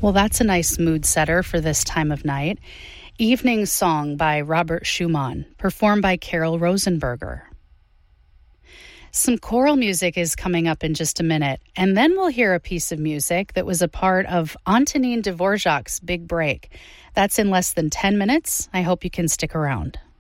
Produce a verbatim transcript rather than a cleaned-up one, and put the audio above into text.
Well, that's a nice mood setter for this time of night. Evening Song by Robert Schumann, performed by Carol Rosenberger. Some choral music is coming up in just a minute, and then we'll hear a piece of music that was a part of Antonin Dvorak's Big Break. That's in less than ten minutes. I hope you can stick around.